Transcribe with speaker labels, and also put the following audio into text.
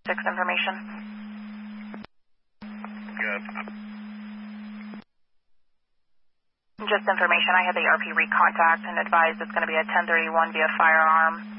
Speaker 1: 6 information.
Speaker 2: Good.
Speaker 1: Just information, I had the RP recontact and advised it's going to be a 1031 via firearm.